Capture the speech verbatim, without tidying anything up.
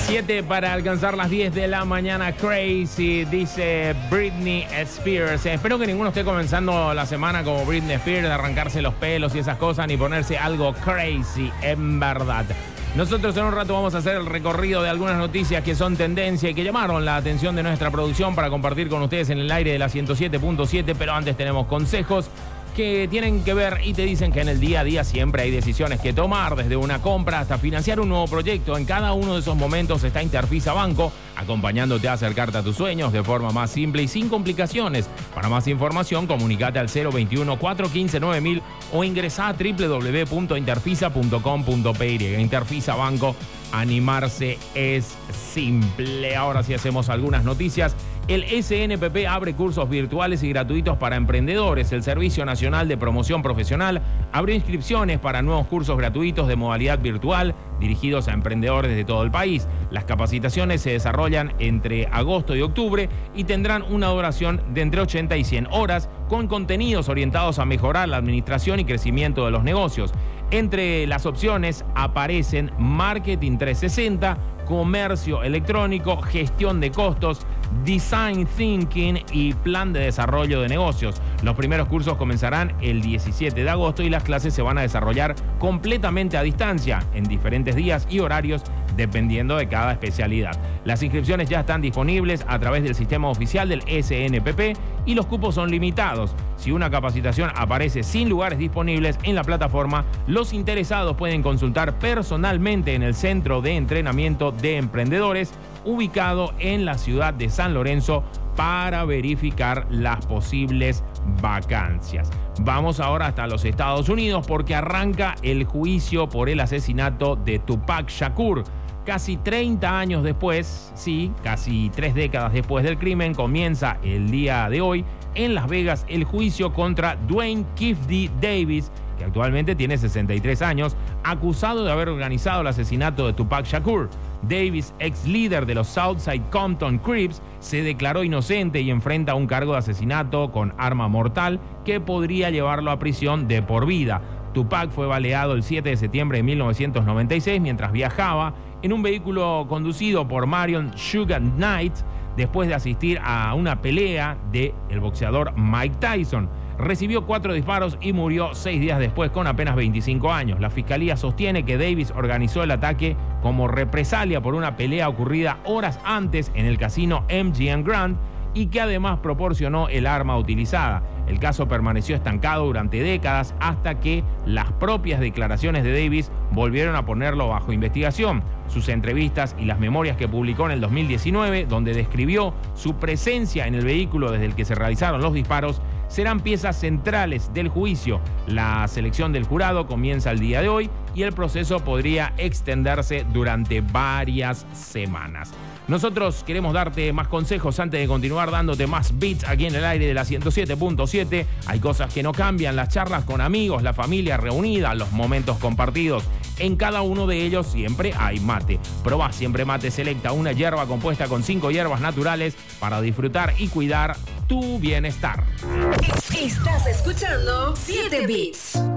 siete para alcanzar las diez de la mañana. Crazy, dice Britney Spears. Eh, espero que ninguno esté comenzando la semana como Britney Spears, de arrancarse los pelos y esas cosas, ni ponerse algo crazy, en verdad. Nosotros en un rato vamos a hacer el recorrido de algunas noticias que son tendencia y que llamaron la atención de nuestra producción para compartir con ustedes en el aire de la ciento siete punto siete, pero antes tenemos consejos que tienen que ver y te dicen que en el día a día siempre hay decisiones que tomar, desde una compra hasta financiar un nuevo proyecto. En cada uno de esos momentos está Interfisa Banco, acompañándote a acercarte a tus sueños de forma más simple y sin complicaciones. Para más información, comunicate al cero veintiuno, cuatrocientos quince, nueve mil o ingresá a doble u doble u doble u punto interfisa punto com punto pe y. Interfisa Banco, animarse es simple. Ahora sí hacemos algunas noticias. El S N P P abre cursos virtuales y gratuitos para emprendedores. El Servicio Nacional de Promoción Profesional abrió inscripciones para nuevos cursos gratuitos de modalidad virtual dirigidos a emprendedores de todo el país. Las capacitaciones se desarrollan entre agosto y octubre y tendrán una duración de entre ochenta y cien horas, con contenidos orientados a mejorar la administración y crecimiento de los negocios. Entre las opciones aparecen Marketing trescientos sesenta, Comercio Electrónico, Gestión de Costos, Design Thinking y Plan de Desarrollo de Negocios. Los primeros cursos comenzarán el diecisiete de agosto y las clases se van a desarrollar completamente a distancia, en diferentes días y horarios, dependiendo de cada especialidad. Las inscripciones ya están disponibles a través del sistema oficial del S N P P y los cupos son limitados. Si una capacitación aparece sin lugares disponibles en la plataforma, los interesados pueden consultar personalmente en el Centro de Entrenamiento de Emprendedores, ubicado en la ciudad de San Lorenzo, para verificar las posibles vacancias. Vamos ahora hasta los Estados Unidos porque arranca el juicio por el asesinato de Tupac Shakur. Casi treinta años después, sí, casi tres décadas después del crimen, comienza el día de hoy en Las Vegas el juicio contra Duane Keffe Davis, que actualmente tiene sesenta y tres años, acusado de haber organizado el asesinato de Tupac Shakur. Davis, ex líder de los Southside Compton Crips, se declaró inocente y enfrenta un cargo de asesinato con arma mortal que podría llevarlo a prisión de por vida. Tupac fue baleado el siete de septiembre de mil novecientos noventa y seis mientras viajaba en un vehículo conducido por Marion Sugar Knight después de asistir a una pelea del boxeador Mike Tyson. Recibió cuatro disparos y murió seis días después con apenas veinticinco años. La fiscalía sostiene que Davis organizó el ataque como represalia por una pelea ocurrida horas antes en el casino M G M Grand y que además proporcionó el arma utilizada. El caso permaneció estancado durante décadas hasta que las propias declaraciones de Davis volvieron a ponerlo bajo investigación. Sus entrevistas y las memorias que publicó en el dos mil diecinueve, donde describió su presencia en el vehículo desde el que se realizaron los disparos, serán piezas centrales del juicio. La selección del jurado comienza el día de hoy y el proceso podría extenderse durante varias semanas. Nosotros queremos darte más consejos antes de continuar dándote más beats aquí en el aire de la ciento siete punto siete. Hay cosas que no cambian, las charlas con amigos, la familia reunida, los momentos compartidos. En cada uno de ellos siempre hay mate. Probá Siempre Mate Selecta, una hierba compuesta con cinco hierbas naturales para disfrutar y cuidar tu bienestar. Estás escuchando siete Beats.